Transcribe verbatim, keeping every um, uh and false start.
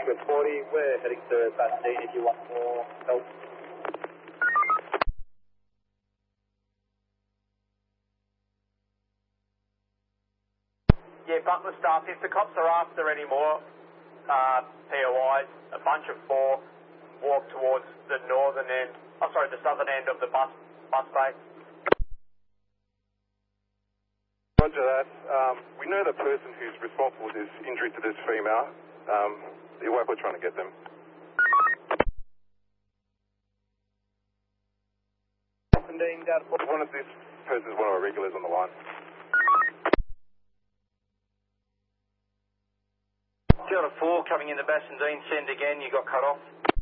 Tango forty, we're heading to Bastine if you want more help. Yeah, Butler staff, if the cops are after any more uh, P O Is, a bunch of four walk towards the northern end, oh sorry, the southern end of the bus, bus bay. Roger that. Um, we know the person who's responsible for this injury to this female. Um, we're trying to get them. One of this person is one of our regulars on the line. Delta four coming into Bassendean, send again, you got cut off.